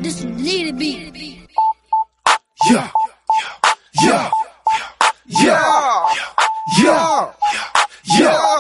This one need to be. Yeah, yeah, yeah, yeah, yeah, yeah.